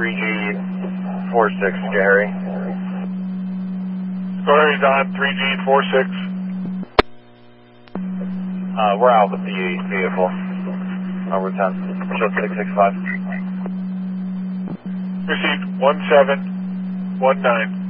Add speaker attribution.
Speaker 1: 3G46, Gary.
Speaker 2: Square's on 3G46.
Speaker 1: We're out with the vehicle. Over 10. Show 665.
Speaker 2: Received 1719.